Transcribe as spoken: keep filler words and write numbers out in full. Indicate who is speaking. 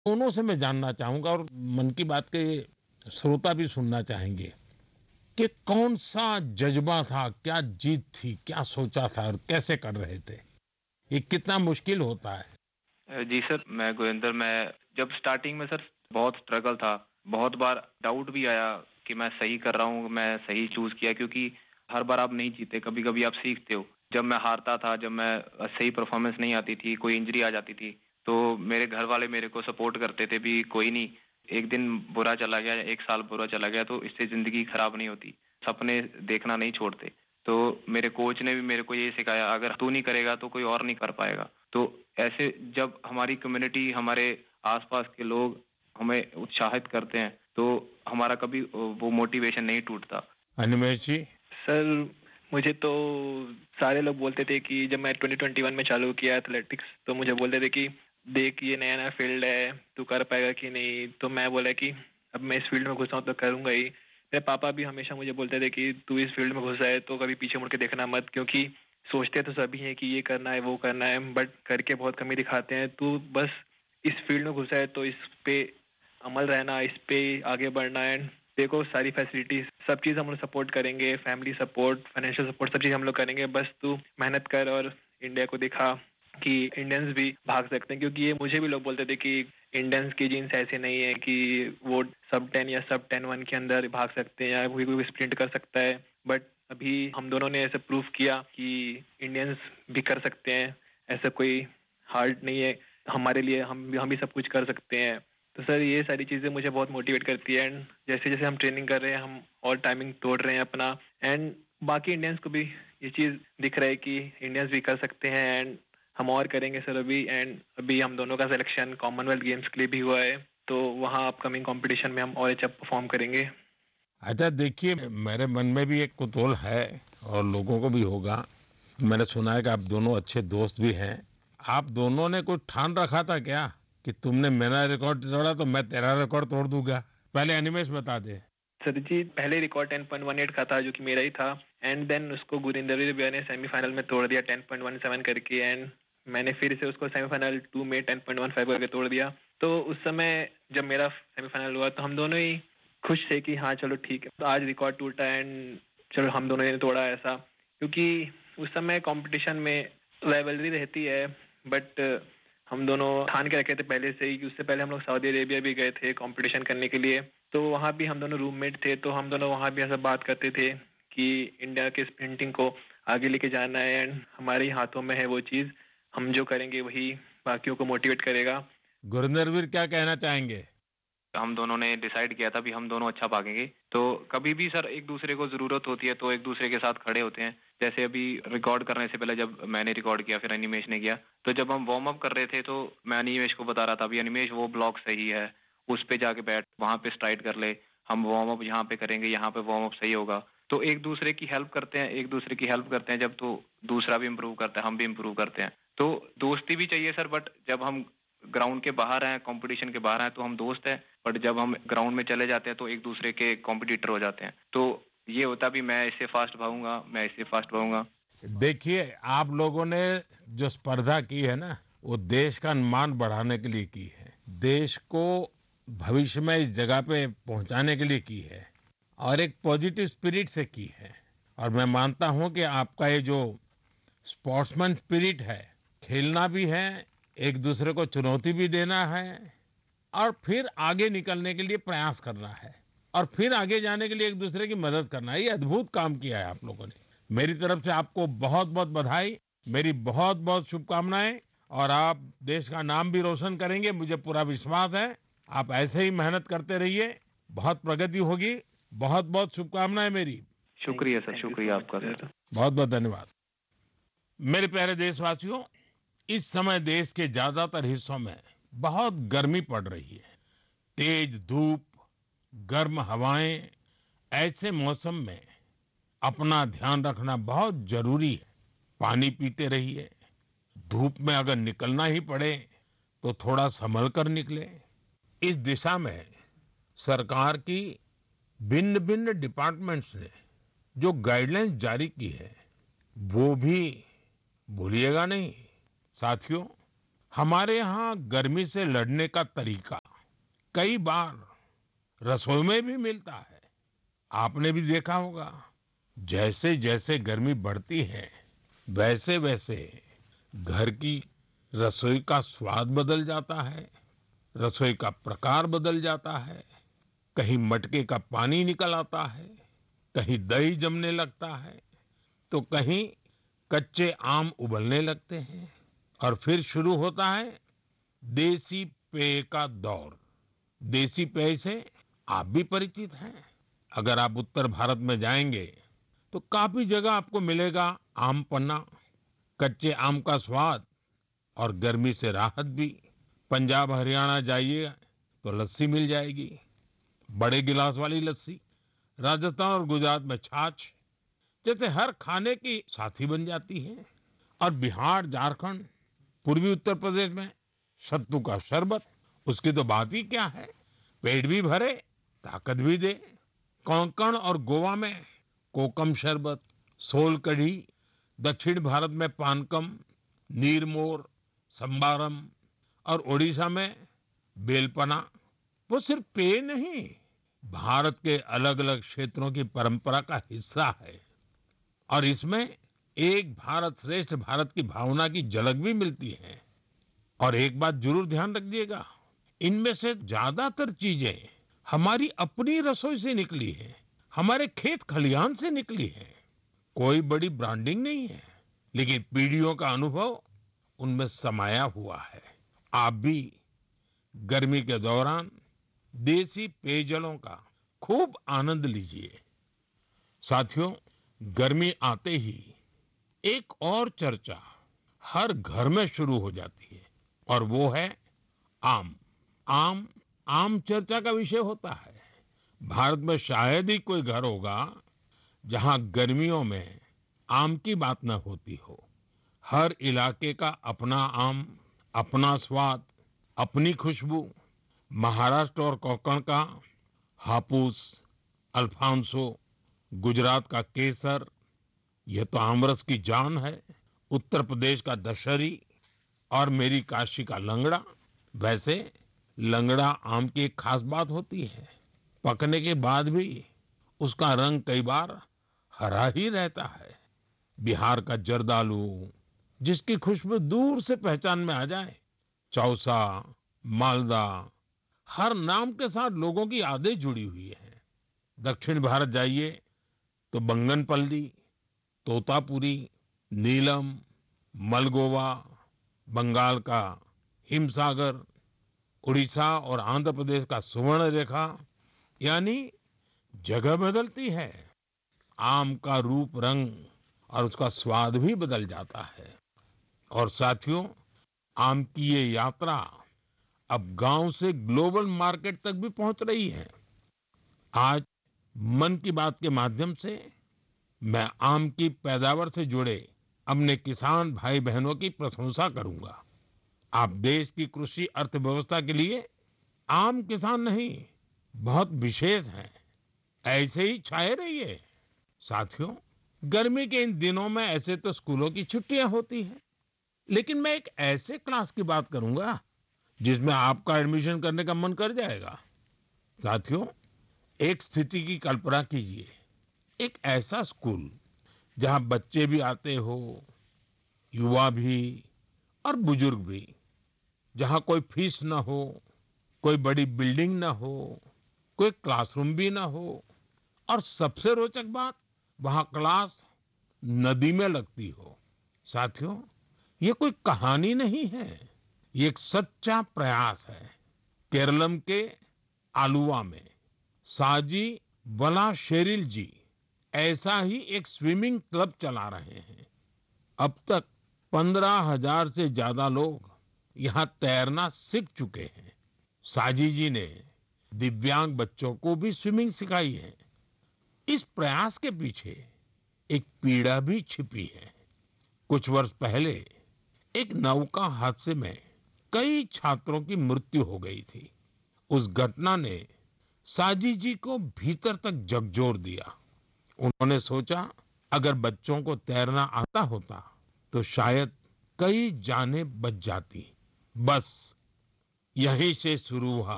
Speaker 1: दोनों से मैं जानना चाहूंगा और मन की बात के श्रोता भी सुनना चाहेंगे कि कौन सा जज्बा था, क्या जीत थी, क्या सोचा था और कैसे कर रहे थे? ये कितना मुश्किल होता है?
Speaker 2: अ, जी सर, मैं गुरिंदर मैं जब स्टार्टिंग में सर बहुत स्ट्रगल था, बहुत बार डाउट भी आया कि मैं सही कर रहा हूँ, मैं सही चूज़ किया क्योंकि हर बार आप नहीं जीते, कभी-कभी आप सीखते हो। जब मैं हारता था, जब मैं अ, सही परफ़ॉर्मेंस नहीं आती थी, कोई इंजरी आ जाती थी, तो मेरे घर वाले मेरे को सपोर्ट करते थे भी कोई नहीं, एक दिन बुरा चला गया, एक साल बुरा चला गया तो इससे ज़िंदगी खराब नहीं होती। सपने देखना नहीं छोड़ते। तो मेरे कोच ने भी मेरे को ये सिखाया अगर तू नहीं करेगा तो कोई और नहीं कर पाएगा। तो ऐसे जब हमारी कम्युनिटी, हमारे आस-पास के लोग हमें उत्साहित करते हैं, तो हमारा कभी अ, वो मोटिवेशन नहीं टूटता।
Speaker 1: अनिमेष जी।
Speaker 3: सर, मुझे तो सारे लोग बोलते थे कि जब मैं ट्वेंटी ट्वेंटी वन में चालू किया एथलेटिक्स, तो मुझे बोलते थे कि देख ये नया-नया फील्ड है, तू कर पाएगा कि नहीं? तो मैं बोला कि अब मैं इस फील्ड में घुसा हूँ तो करूँगा ही। मेरे पापा भी हमेशा मुझे बोलते थे कि तू इस फील्ड में घुसा है तो कभी पीछे मुड़ के देखना मत, क्योंकि सोचते तो सभी हैं कि ये करना है, वो करना है, बट करके बहुत कम ही दिखाते हैं। तू बस इस फील्ड में घुसा है तो इस पे अमल रहना, इस पे आगे बढ़ना है। देखो सारी फैसिलिटीज, सब चीज़ हम लोग सपोर्ट करेंगे, फैमिली सपोर्ट, फाइनेंशियल सपोर्ट, सब चीज़ हम लोग करेंगे। बस तू मेहनत कर और इंडिया को दिखा कि इंडियंस भी भाग सकते हैं, क्योंकि ये मुझे भी लोग बोलते थे कि इंडियंस की जीन्स ऐसे नहीं है कि वो सब टेन या सब टेन वन के अंदर भाग सकते हैं या कोई कोई स्प्रिंट कर सकता है। बट अभी हम दोनों ने ऐसे प्रूव किया कि इंडियंस भी कर सकते हैं, ऐसा कोई हार्ड नहीं है हमारे लिए, हम भी हम भी सब कुछ कर सकते हैं। तो सर ये सारी चीज़ें मुझे बहुत मोटिवेट करती है, एंड जैसे-जैसे हम ट्रेनिंग कर रहे हैं हम और टाइमिंग तोड़ रहे हैं अपना, एंड बाकी इंडियंस को भी ये चीज़ दिख रहा है कि इंडियंस भी कर सकते हैं, एंड हम और करेंगे सर अभी। एंड अभी हम दोनों का सिलेक्शन कॉमनवेल्थ गेम्स के लिए भी हुआ है, तो वहाँ अपकमिंग कॉम्पिटिशन में हम और अच्छा परफॉर्म करेंगे।
Speaker 1: अच्छा देखिए, मेरे मन में भी एक कुतूहल है और लोगों को भी होगा। मैंने सुना है कि आप दोनों अच्छे दोस्त भी हैं। आप दोनों ने कुछ ठान रखा था क्या कि तुमने मेरा रिकॉर्ड तोड़ा तो मैं तेरा रिकॉर्ड तोड़ दूंगा? पहले अनिमेष बता दे।
Speaker 3: सर जी, पहले record ten point one eight का था जो कि मेरा ही था, एंड देन उसको गुरिंदर भैया ने सेमीफाइनल में तोड़ दिया टेन पॉइंट वन सेवन करके, एंड मैंने फिर से उसको सेमीफाइनल टू में टेन पॉइंट वन फाइव करके तोड़ दिया। तो उस समय जब मेरा सेमीफाइनल हुआ तो हम दोनों ही खुश थे कि हाँ चलो ठीक है, तो आज रिकॉर्ड टूटा एंड चलो हम दोनों ने तोड़ा ऐसा, क्योंकि उस समय कंपटीशन में राइवलरी रहती है। बट हम दोनों ठान के रखे थे पहले से ही कि उससे पहले हम लोग सऊदी अरेबिया भी गए थे कंपटीशन करने के लिए, तो वहाँ भी हम दोनों रूममेट थे, तो हम दोनों वहाँ भी ऐसा बात करते थे कि इंडिया के स्प्रिंटिंग को आगे लेके जाना है, एंड हमारे ही हाथों में है वो चीज़, हम जो करेंगे वही बाकियों को मोटिवेट करेगा।
Speaker 1: गुरिंदरवीर क्या कहना चाहेंगे?
Speaker 2: हम दोनों ने डिसाइड किया था भी हम दोनों अच्छा भागेंगे। तो कभी भी सर एक दूसरे को ज़रूरत होती है तो एक दूसरे के साथ खड़े होते हैं। जैसे अभी रिकॉर्ड करने से पहले जब मैंने रिकॉर्ड किया फिर अनिमेष ने किया, तो जब हम वार्म अप कर रहे थे तो मैं अनिमेष को बता रहा था, "अभी अनिमेष वो ब्लॉक सही है, उस पे जाके बैठ, वहाँ पे स्ट्राइड कर ले। हम वार्म अप यहाँ पे करेंगे, यहाँ पे वार्म अप सही होगा।" तो एक दूसरे की हेल्प करते हैं, एक दूसरे की हेल्प करते हैं जब, तो दूसरा भी इम्प्रूव करता है, हम भी इम्प्रूव करते हैं। तो दोस्ती भी चाहिए सर, बट जब हम ग्राउंड के बाहर हैं, कॉम्पिटिशन के बाहर हैं तो हम दोस्त हैं, बट जब हम ग्राउंड में चले जाते हैं तो एक दूसरे के कॉम्पिटिटर हो जाते हैं। तो ये होता भी मैं इससे फास्ट भागूंगा, मैं इससे फास्ट भागूंगा।
Speaker 1: देखिए, आप लोगों ने जो स्पर्धा की है ना, वो देश का मान बढ़ाने के लिए की है। देश को भविष्य में इस जगह पे पहुंचाने के लिए की है और एक पॉजिटिव स्पिरिट से की है। और मैं मानता हूं कि आपका ये जो स्पोर्ट्समैन स्पिरिट है, खेलना भी है, एक दूसरे को चुनौती भी देना है और फिर आगे निकलने के लिए प्रयास करना है और फिर आगे जाने के लिए एक दूसरे की मदद करना है। ये अद्भुत काम किया है आप लोगों ने। मेरी तरफ से आपको बहुत बहुत बधाई, मेरी बहुत बहुत शुभकामनाएं और आप देश का नाम भी रोशन करेंगे, मुझे पूरा विश्वास है। आप ऐसे ही मेहनत करते रहिए, बहुत प्रगति होगी। बहुत बहुत शुभकामनाएं मेरी।
Speaker 3: थैंक
Speaker 2: शुक्रिया
Speaker 3: यू,
Speaker 2: सर,
Speaker 3: थैंक यू
Speaker 2: शुक्रिया
Speaker 3: सो मच
Speaker 2: आपका सर।
Speaker 3: सर।
Speaker 1: बहुत बहुत धन्यवाद। मेरे प्यारे देशवासियों, इस समय देश के ज्यादातर हिस्सों में बहुत गर्मी पड़ रही है। तेज धूप, गर्म हवाएं, ऐसे मौसम में अपना ध्यान रखना बहुत जरूरी है। पानी पीते रहिए। धूप में अगर निकलना ही पड़े तो थोड़ा संभल कर निकले। इस दिशा में सरकार की भिन्न भिन्न डिपार्टमेंट्स ने जो गाइडलाइंस जारी की है वो भी भूलिएगा नहीं। साथियों, हमारे यहाँ गर्मी से लड़ने का तरीका कई बार रसोई में भी मिलता है। आपने भी देखा होगा, जैसे जैसे गर्मी बढ़ती है वैसे वैसे घर की रसोई का स्वाद बदल जाता है, रसोई का प्रकार बदल जाता है। कहीं मटके का पानी निकल आता है, कहीं दही जमने लगता है, तो कहीं कच्चे आम उबलने लगते हैं। और फिर शुरू होता है देसी पेय का दौर। देसी पेय से आप भी परिचित हैं। अगर आप उत्तर भारत में जाएंगे तो काफी जगह आपको मिलेगा आम पन्ना, कच्चे आम का स्वाद और गर्मी से राहत भी। पंजाब हरियाणा जाइए तो लस्सी मिल जाएगी, बड़े गिलास वाली लस्सी। राजस्थान और गुजरात में छाछ जैसे हर खाने की साथी बन जाती है। और बिहार, झारखंड, पूर्वी उत्तर प्रदेश में सत्तू का शरबत, उसकी तो बात ही क्या है। पेट भी भरे, ताकत भी दे। कोंकण और गोवा में कोकम शरबत, सोल कढ़ी, दक्षिण भारत में पानकम, नीरमोर, संबारम और ओडिशा में बेलपना। वो सिर्फ पेय नहीं, भारत के अलग अलग क्षेत्रों की परंपरा का हिस्सा है। और इसमें एक भारत श्रेष्ठ भारत की भावना की झलक भी मिलती है। और एक बात जरूर ध्यान रखिएगा, इनमें से ज्यादातर चीजें हमारी अपनी रसोई से निकली है, हमारे खेत खलिहान से निकली है। कोई बड़ी ब्रांडिंग नहीं है, लेकिन पीढ़ियों का अनुभव उनमें समाया हुआ है। आप भी गर्मी के दौरान देसी पेयजलों का खूब आनंद लीजिए। साथियों, गर्मी आते ही एक और चर्चा हर घर में शुरू हो जाती है और वो है आम। आम आम चर्चा का विषय होता है। भारत में शायद ही कोई घर होगा जहां गर्मियों में आम की न होती हो। हर इलाके का अपना आम, अपना स्वाद, अपनी खुशबू। महाराष्ट्र और कोंकण का हापुस, अल्फांसो, गुजरात का केसर, यह तो आमरस की जान है। उत्तर प्रदेश का दशहरी और मेरी काशी का लंगड़ा। वैसे लंगड़ा आम की एक खास बात होती है, पकने के बाद भी उसका रंग कई बार हरा ही रहता है। बिहार का जर्दालू, जिसकी खुशबू दूर से पहचान में आ जाए। चौसा, मालदा, हर नाम के साथ लोगों की यादें जुड़ी हुई है। दक्षिण भारत जाइए तो बंगनपल्ली, तोतापुरी, नीलम, मलगोवा, बंगाल का हिमसागर, उड़ीसा और आंध्र प्रदेश का सुवर्ण रेखा, यानी जगह बदलती है, आम का रूप, रंग और उसका स्वाद भी बदल जाता है। और साथियों, आम की ये यात्रा अब गांव से ग्लोबल मार्केट तक भी पहुंच रही है। आज मन की बात के माध्यम से मैं आम की पैदावार से जुड़े अपने किसान भाई बहनों की प्रशंसा करूंगा। आप देश की कृषि अर्थव्यवस्था के लिए आम किसान नहीं, बहुत विशेष हैं। ऐसे ही छाए रहिए। साथियों, गर्मी के इन दिनों में ऐसे तो स्कूलों की छुट्टियां होती हैं, लेकिन मैं एक ऐसे क्लास की बात करूंगा जिसमें आपका एडमिशन करने का मन कर जाएगा। साथियों, एक स्थिति की कल्पना कीजिए, एक ऐसा स्कूल जहां बच्चे भी आते हो, युवा भी और बुजुर्ग भी, जहां कोई फीस न हो, कोई बड़ी बिल्डिंग न हो, कोई क्लासरूम भी न हो, और सबसे रोचक बात, वहां क्लास नदी में लगती हो। साथियों, ये कोई कहानी नहीं है, ये एक सच्चा प्रयास है। केरलम के आलुवा में साजी वला शेरिल जी ऐसा ही एक स्विमिंग क्लब चला रहे हैं। अब तक पंद्रह हजार से ज्यादा लोग यहाँ तैरना सीख चुके हैं। साजी जी ने दिव्यांग बच्चों को भी स्विमिंग सिखाई है। इस प्रयास के पीछे एक पीड़ा भी छिपी है। कुछ वर्ष पहले एक नौका हादसे में कई छात्रों की मृत्यु हो गई थी। उस घटना ने साजी जी को भीतर तक झकझोर दिया। उन्होंने सोचा, अगर बच्चों को तैरना आता होता तो शायद कई जानें बच जाती। बस यहीं से शुरू हुआ